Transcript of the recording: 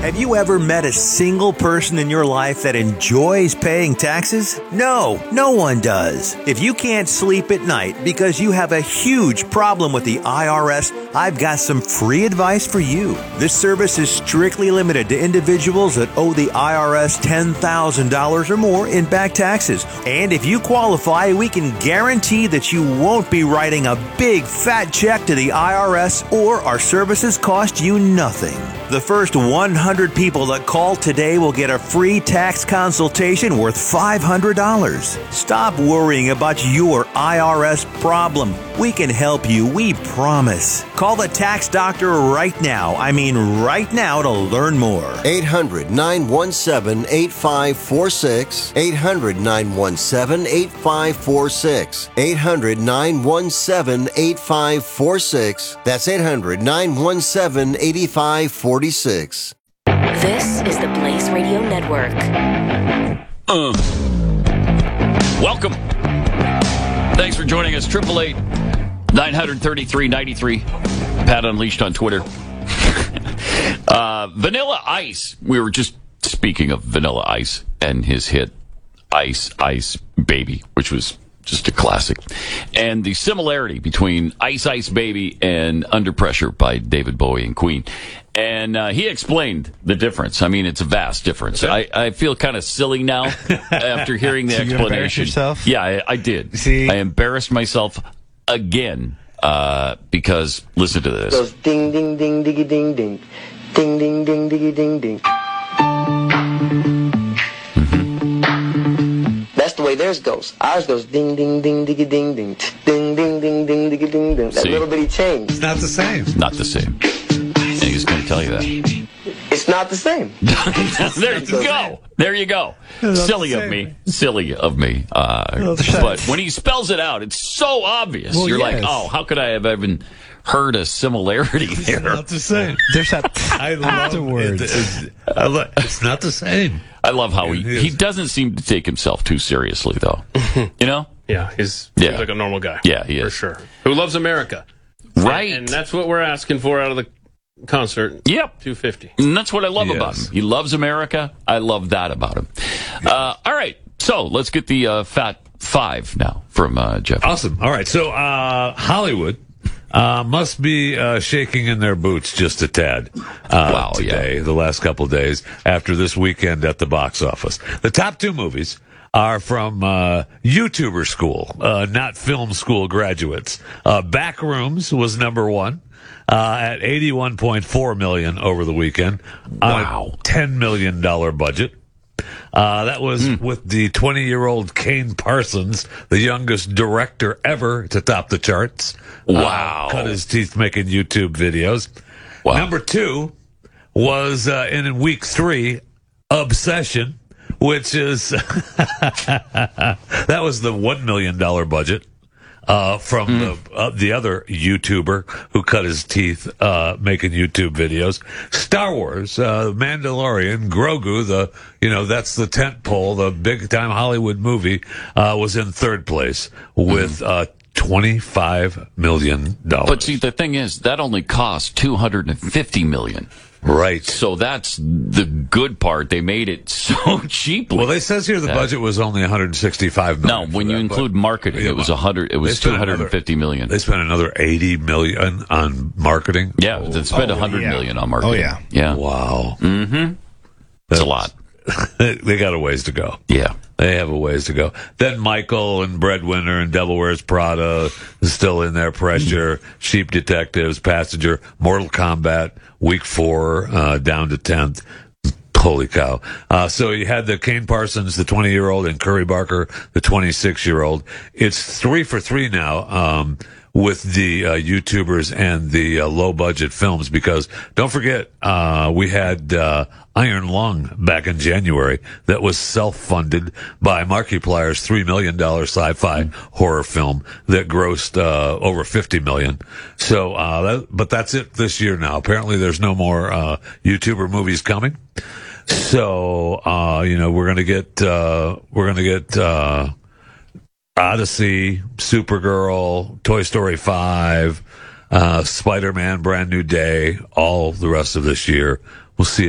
Have you ever met a single person in your life that enjoys paying taxes? No one does. If you can't sleep at night because you have a huge problem with the IRS, I've got some free advice for you. This service is strictly limited to individuals that owe the IRS $10,000 or more in back taxes. And if you qualify, we can guarantee that you won't be writing a big fat check to the IRS, or our services cost you nothing. The first 100 people that call today will get a free tax consultation worth $500. Stop worrying about your IRS problem. We can help you, we promise. Call the tax doctor right now. I mean right now to learn more. 800-917-8546. 800-917-8546. 800-917-8546. That's 800-917-8546. This is the Blaze Radio Network. Welcome. Thanks for joining us. 888-933-93. Pat Unleashed on Twitter. Vanilla Ice. We were just speaking of Vanilla Ice and his hit Ice Ice Baby, which was just a classic. And the similarity between Ice Ice Baby and Under Pressure by David Bowie and Queen. And he explained the difference. I mean, it's a vast difference. I feel kind of silly now after hearing the explanation. You embarrassed yourself? Yeah, I did. See? I embarrassed myself again because, listen to this. Goes ding, ding, ding, diggy, ding, ding. Ding, ding, ding, diggy, ding, ding. That's the way theirs goes. Ours goes ding, ding, ding, diggy, ding, ding. Ding, ding, ding, ding, diggy, ding, ding. That See? little bitty change. It's not the same. Not the same. And he's going to tell you that. It's not the same. There you go. There you go. Silly of me. Silly of me. But when he spells it out, it's so obvious. Well, You're yes. like, oh, how could I have even heard a similarity there? It's not the same. There's that I love the words. It's not the same. I love how It he is. doesn't seem to take himself too seriously, though. You know? Yeah, he's Yeah. like a normal guy. Yeah, he For is. sure. Who loves America. Right. And that's what we're asking for out of the concert. Yep. $250. And that's what I love about Yes. him. He loves America. I love that about him. All right. So let's get the Fat Five now from Jeff. Awesome. All right. So Hollywood must be shaking in their boots just a tad Wow, today, the last couple of days after this weekend at the box office. The top two movies are from YouTuber school, not film school graduates. Backrooms was number one. At $81.4 million over the weekend. Wow. On a $10 million budget. That was with the 20-year-old Kane Parsons, the youngest director ever to top the charts. Wow. Cut his teeth making YouTube videos. Wow. Number two was in week 3, Obsession, which is that was the $1 million budget. From the other YouTuber who cut his teeth making YouTube videos. Star Wars, Mandalorian, Grogu, that's the tent pole, the big time Hollywood movie, was in third place with $25 million. But see, the thing is, that only cost $250 million. Right. So that's the good part. They made it so cheaply. Well, it says here the budget was only $165 million. No, when you include marketing, it was $250 million. They spent another $80 million on marketing. Yeah, they spent $100 million on marketing. Oh, yeah. Yeah. Wow. That's a lot. They got a ways to go. Yeah. They have a ways to go. Then Michael and Breadwinner and Devil Wears Prada is still in there. Pressure, Sheep Detectives, Passenger, Mortal Kombat, week 4, down to 10th. Holy cow. So you had the Kane Parsons, the 20-year-old, and Curry Barker, the 26-year-old. It's 3 for 3 now, with the YouTubers and the low-budget films, because don't forget, we had Iron Lung back in January that was self-funded by Markiplier's $3 million sci-fi horror film that grossed over $50 million. So, but that's it this year now. Apparently there's no more YouTuber movies coming. So, we're gonna get Odyssey, Supergirl, Toy Story 5, Spider-Man, Brand New Day, all the rest of this year. We'll see